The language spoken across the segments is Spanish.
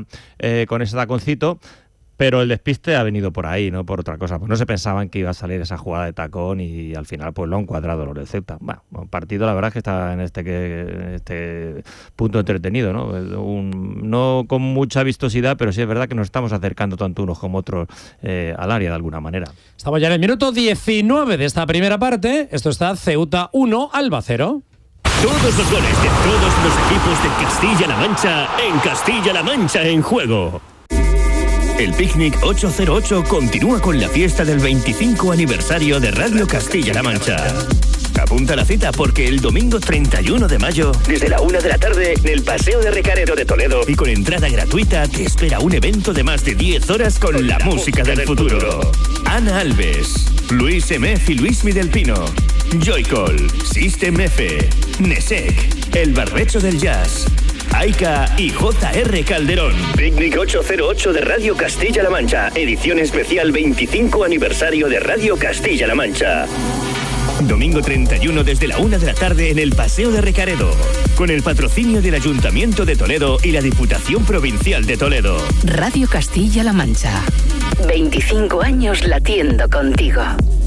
con ese taconcito. Pero el despiste ha venido por ahí, no por otra cosa. Pues no se pensaban que iba a salir esa jugada de tacón y al final pues lo han cuadrado los del Ceuta. Bueno, un partido la verdad es que está en este punto entretenido, ¿no? No con mucha vistosidad, pero sí es verdad que nos estamos acercando tanto unos como otros al área de alguna manera. Estamos ya en el minuto 19 de esta primera parte. Esto está Ceuta 1, Alba 0. Todos los goles de todos los equipos de Castilla-La Mancha en Castilla-La Mancha en juego. El Picnic 808 continúa con la fiesta del 25 aniversario de Radio Castilla-La Mancha. Apunta la cita porque el domingo 31 de mayo, desde la 1 de la tarde, en el Paseo de Recaredo de Toledo y con entrada gratuita, te espera un evento de más de 10 horas con la música del futuro. Ana Alves, Luis Emef y Luismi del Pino, Joycall, System F, Nesek, El Barbecho del Jazz, Aika y J.R. Calderón. Picnic 808 de Radio Castilla-La Mancha. Edición especial 25 aniversario de Radio Castilla-La Mancha. Domingo 31 desde la 1 de la tarde en el Paseo de Recaredo. Con el patrocinio del Ayuntamiento de Toledo y la Diputación Provincial de Toledo. Radio Castilla-La Mancha. 25 años latiendo contigo.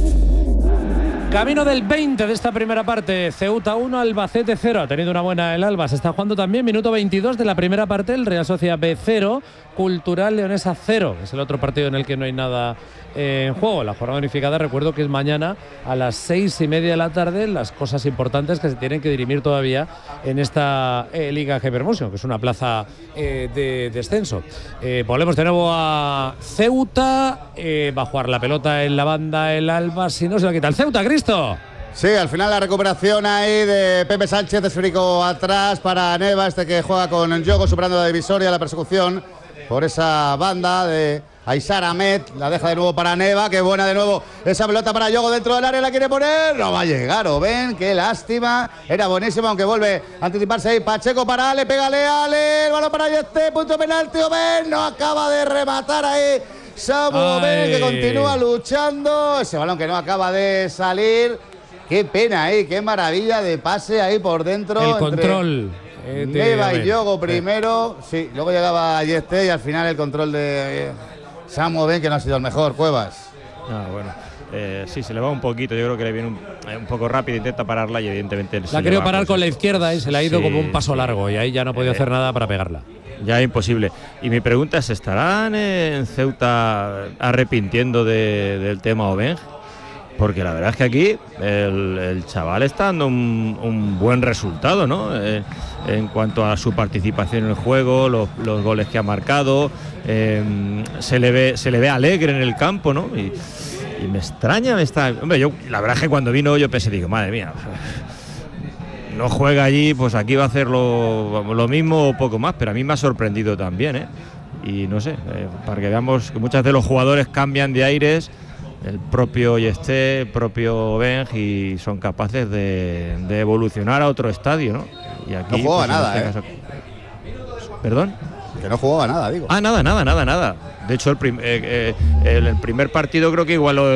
Camino del 20 de esta primera parte. Ceuta 1, Albacete 0. Ha tenido una buena el Alba. Se está jugando también. Minuto 22 de la primera parte. El Real Sociedad B 0. Cultural Leonesa 0. Es el otro partido en el que no hay nada en juego. La jornada unificada, recuerdo que es mañana a las 6:30 de la tarde. Las cosas importantes que se tienen que dirimir todavía en esta Liga Hypermotion, que es una plaza de descenso. Volvemos de nuevo a Ceuta. Va a jugar la pelota en la banda el Alba. Si no se la quita el Ceuta, Cristo. Sí, al final la recuperación ahí de Pepe Sánchez, esférico atrás para Neva, que juega con Yogo, superando la divisoria, la persecución por esa banda de Aysar Ahmed, la deja de nuevo para Neva, qué buena de nuevo esa pelota para Yogo dentro del área, la quiere poner, no va a llegar, Oben, qué lástima, era buenísimo, aunque vuelve a anticiparse ahí, Pacheco para Ale, pégale Ale, el balón para Yeste, punto penalti, Oben, no acaba de rematar ahí, Samu Oben, que continúa luchando, ese balón que no acaba de salir, qué pena ahí, qué maravilla de pase ahí por dentro. El control. Neva y Yogo primero, sí, luego llegaba Yeste y al final el control de Samu Oben, que no ha sido el mejor, Cuevas. Bueno, sí, se le va un poquito, yo creo que le viene un poco rápido, intenta pararla y evidentemente la ha querido parar con la izquierda y se le ha ido como un paso largo y ahí ya no ha podido hacer nada para pegarla. Ya es imposible. Y mi pregunta es, ¿estarán en Ceuta arrepintiendo del tema Oben? Porque la verdad es que aquí el chaval está dando un buen resultado, ¿no? En cuanto a su participación en el juego, los goles que ha marcado, se le ve alegre en el campo, ¿no? Y me extraña, hombre, yo la verdad es que cuando vino yo pensé, digo, madre mía, no juega allí, pues aquí va a hacer lo mismo o poco más, pero a mí me ha sorprendido también, ¿eh? Y no sé, para que veamos que muchas veces los jugadores cambian de aires, el propio Yeste, el propio Benj, y son capaces de evolucionar a otro estadio, ¿no? Y aquí, no jugaba pues, nada, en este caso... ¿Perdón? Que no jugaba nada, digo. Nada. De hecho, el primer partido creo que igualó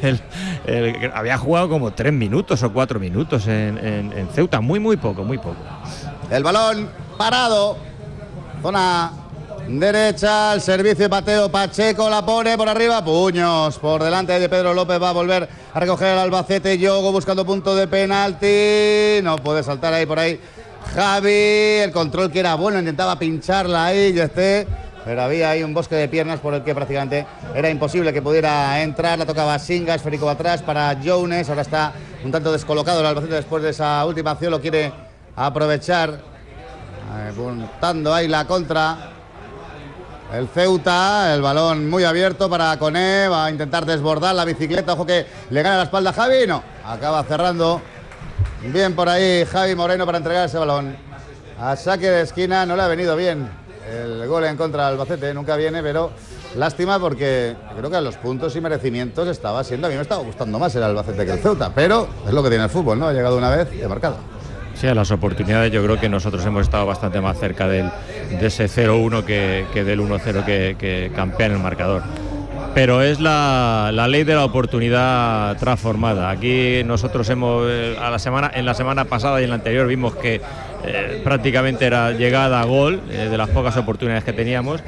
había jugado como 3 minutos o 4 minutos en Ceuta, muy poco. El balón parado, zona derecha, el servicio de pateo, Pacheco la pone por arriba, puños por delante de Pedro López, va a volver a recoger el Albacete, Yogo buscando punto de penalti, no puede saltar ahí por ahí Javi, el control que era bueno, intentaba pincharla ahí, pero había ahí un bosque de piernas por el que prácticamente era imposible que pudiera entrar, la tocaba Singa, esférico atrás para Jones, ahora está un tanto descolocado el Albacete después de esa última acción, lo quiere aprovechar, apuntando ahí la contra. El Ceuta, el balón muy abierto para Coné, va a intentar desbordar la bicicleta, ojo que le gana la espalda a Javi, no, acaba cerrando bien por ahí Javi Moreno para entregar ese balón. A saque de esquina no le ha venido bien el gol en contra del Albacete, nunca viene, pero lástima porque creo que a los puntos y merecimientos estaba siendo, a mí me estaba gustando más el Albacete que el Ceuta, pero es lo que tiene el fútbol, ¿no? Ha llegado una vez y ha marcado. Sí, a las oportunidades yo creo que nosotros hemos estado bastante más cerca de ese 0-1 que del 1-0 que campea en el marcador. Pero es la ley de la oportunidad transformada. Aquí nosotros en la semana pasada y en la anterior vimos que prácticamente era llegada a gol de las pocas oportunidades que teníamos,